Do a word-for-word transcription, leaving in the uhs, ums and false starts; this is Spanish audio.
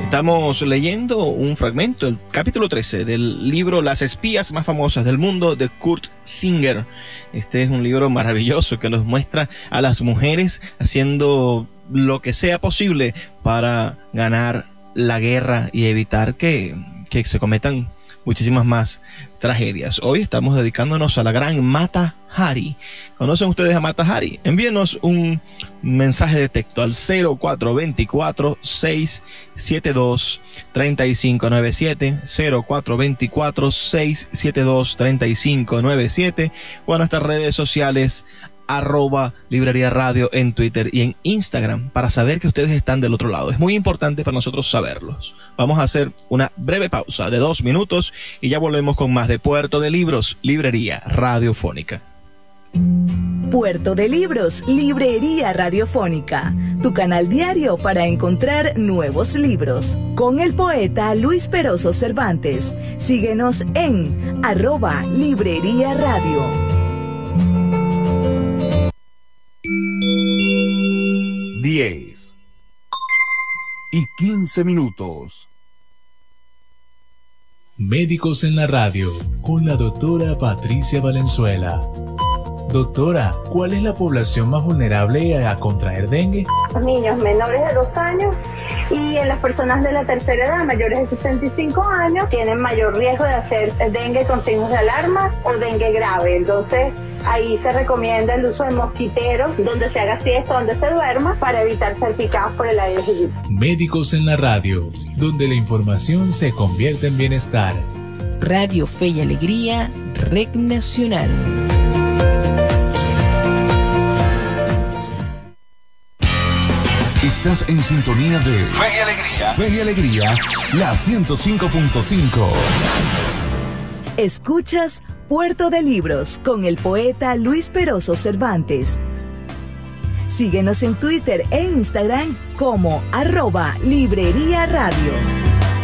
Estamos leyendo un fragmento, el capítulo trece del libro Las espías más famosas del mundo de Kurt Singer. Este es un libro maravilloso que nos muestra a las mujeres haciendo lo que sea posible para ganar la guerra y evitar que, que se cometan muchísimas más tragedias. Hoy estamos dedicándonos a la gran Mata Hari. ¿Conocen ustedes a Mata Hari? Envíenos un mensaje de texto al cero cuatro dos cuatro, seis siete dos, tres cinco nueve siete, cero cuatro dos cuatro, seis siete dos, tres cinco nueve siete, o a nuestras redes sociales arroba Librería Radio en Twitter y en Instagram, para saber que ustedes están del otro lado. Es muy importante para nosotros saberlos. Vamos a hacer una breve pausa de dos minutos y ya volvemos con más de Puerto de Libros, Librería Radiofónica. Puerto de Libros, Librería Radiofónica, tu canal diario para encontrar nuevos libros. Con el poeta Luis Peroso Cervantes. Síguenos en arroba Librería Radio. diez y quince minutos. Médicos en la radio, con la doctora Patricia Valenzuela. Doctora, ¿cuál es la población más vulnerable a contraer dengue? Los niños menores de dos años y en las personas de la tercera edad, mayores de sesenta y cinco años, tienen mayor riesgo de hacer dengue con signos de alarma o dengue grave. Entonces, ahí se recomienda el uso de mosquiteros, donde se haga siesta, donde se duerma, para evitar ser picados por el Aedes aegypti. Médicos en la radio, donde la información se convierte en bienestar. Radio Fe y Alegría, Red Nacional. Estás en sintonía de Fe y Alegría. Fe y Alegría, la ciento cinco punto cinco. Escuchas Puerto de Libros con el poeta Luis Peroso Cervantes. Síguenos en Twitter e Instagram como arroba Librería Radio.